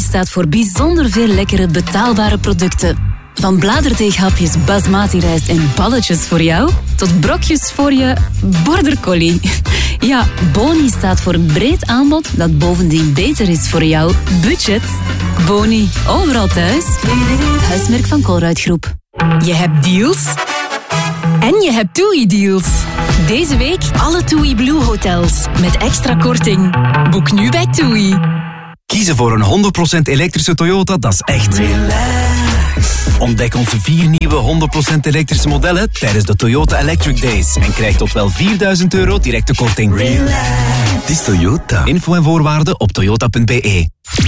staat voor bijzonder veel lekkere betaalbare producten. Van bladerdeeghapjes basmati rijst en balletjes voor jou, tot brokjes voor je border collie. Ja, Boni staat voor een breed aanbod dat bovendien beter is voor jouw budget. Boni, overal thuis. Huismerk van Colruyt Groep. Je hebt deals en je hebt TUI-deals. Deze week alle TUI Blue hotels met extra korting. Boek nu bij TUI. Kiezen voor een 100% elektrische Toyota, dat is echt relax. Ontdek onze 4 nieuwe 100% elektrische modellen tijdens de Toyota Electric Days en krijg tot wel €4.000 directe korting. Relax. Het is Toyota. Info en voorwaarden op toyota.be.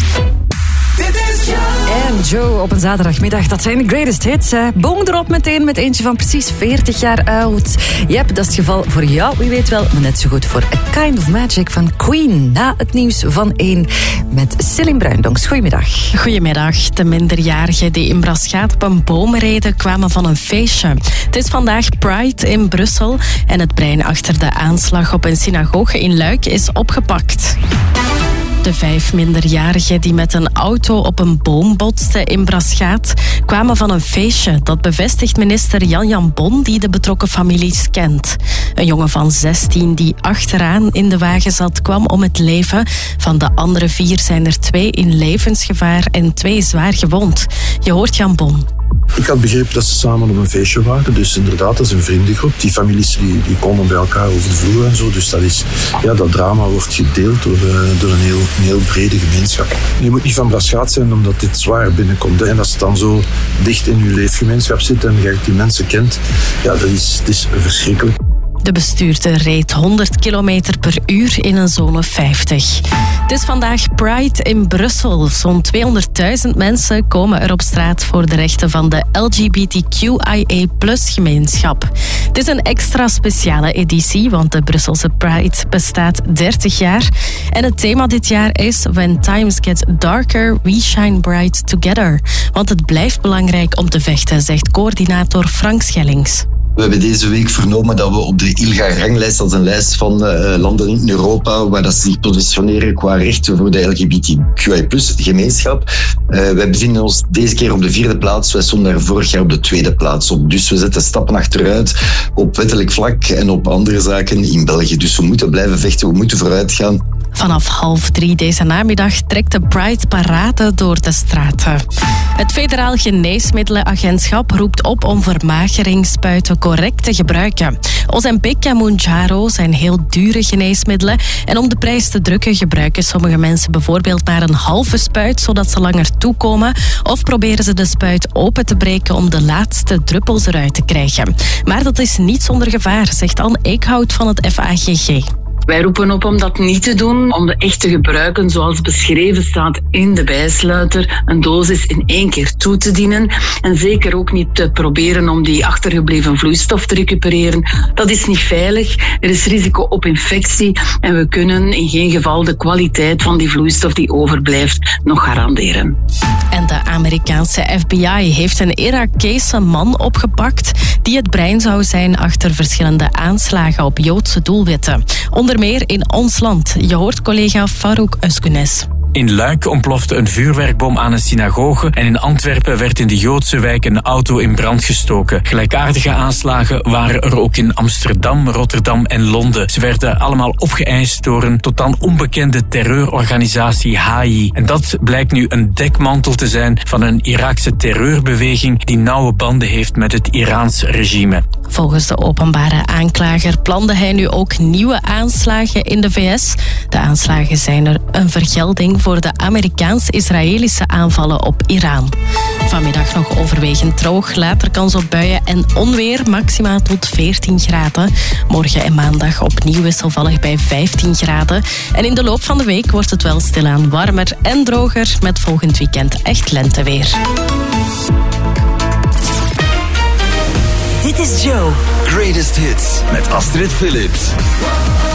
En Joe op een zaterdagmiddag, dat zijn de greatest hits. Boom erop meteen met eentje van precies 40 jaar oud. Yep, dat is het geval voor jou, wie weet wel, maar net zo goed voor A Kind of Magic van Queen. Na het nieuws van 1 met Céline Bruindonks. Goedemiddag. Goedemiddag. De minderjarigen die in Braschaat op een boom reden kwamen van een feestje. Het is vandaag Pride in Brussel en het brein achter de aanslag op een synagoge in Luik is opgepakt. De 5 minderjarigen die met een auto op een boom botsten in Braschaat kwamen van een feestje. Dat bevestigt minister Jan Bon, die de betrokken families kent. Een jongen van 16 die achteraan in de wagen zat, kwam om het leven. Van de andere 4 zijn er 2 in levensgevaar en 2 zwaar gewond. Je hoort Jan Bon. Ik had begrepen dat ze samen op een feestje waren. Dus inderdaad, dat is een vriendengroep. Die families die komen bij elkaar over de vloer en zo. Dus dat drama wordt gedeeld door een heel brede gemeenschap. Je moet niet van Braschaat zijn omdat dit zwaar binnenkomt. Hè. En als het dan zo dicht in je leefgemeenschap zit en je die mensen kent, ja, het is verschrikkelijk. De bestuurder reed 100 km per uur in een zone 50. Het is vandaag Pride in Brussel. Zo'n 200.000 mensen komen er op straat voor de rechten van de LGBTQIA+-gemeenschap. Het is een extra speciale editie, want de Brusselse Pride bestaat 30 jaar. En het thema dit jaar is When Times Get Darker, We Shine Bright Together. Want het blijft belangrijk om te vechten, zegt coördinator Frank Schellings. We hebben deze week vernomen dat we op de ILGA-ranglijst, dat is een lijst van landen in Europa waar dat ze zich positioneren qua rechten voor de LGBTQI+-gemeenschap. Wij bevinden ons deze keer op de 4e plaats. Wij stonden daar vorig jaar op de 2e plaats op. Dus we zetten stappen achteruit op wettelijk vlak en op andere zaken in België. Dus we moeten blijven vechten, we moeten vooruit gaan. Vanaf 2:30 deze namiddag trekt de Pride-parade door de straten. Het Federaal Geneesmiddelenagentschap roept op om vermageringsspuiten correct te gebruiken. Ozempic en Mounjaro zijn heel dure geneesmiddelen en om de prijs te drukken gebruiken sommige mensen bijvoorbeeld maar een halve spuit zodat ze langer toekomen of proberen ze de spuit open te breken om de laatste druppels eruit te krijgen. Maar dat is niet zonder gevaar, zegt Anne Eekhout van het FAGG. Wij roepen op om dat niet te doen, om echt te gebruiken zoals beschreven staat in de bijsluiter, een dosis in 1 keer toe te dienen en zeker ook niet te proberen om die achtergebleven vloeistof te recupereren. Dat is niet veilig, er is risico op infectie en we kunnen in geen geval de kwaliteit van die vloeistof die overblijft nog garanderen. En de Amerikaanse FBI heeft een Irakese man opgepakt die het brein zou zijn achter verschillende aanslagen op Joodse doelwitten. Onder meer in ons land. Je hoort collega Farouk Özgunes. In Luik ontplofte een vuurwerkbom aan een synagoge en in Antwerpen werd in de Joodse wijk een auto in brand gestoken. Gelijkaardige aanslagen waren er ook in Amsterdam, Rotterdam en Londen. Ze werden allemaal opgeëist door een tot dan onbekende terreurorganisatie HI. En dat blijkt nu een dekmantel te zijn van een Iraakse terreurbeweging die nauwe banden heeft met het Iraans regime. Volgens de openbare aanklager plande hij nu ook nieuwe aanslagen in de VS. De aanslagen zijn er een vergelding voor de Amerikaans-Israëlische aanvallen op Iran. Vanmiddag nog overwegend droog, later kans op buien en onweer, maxima tot 14 graden. Morgen en maandag opnieuw wisselvallig bij 15 graden. En in de loop van de week wordt het wel stilaan warmer en droger, met volgend weekend echt lenteweer. Dit is Joe. Greatest Hits met Astrid Phillips.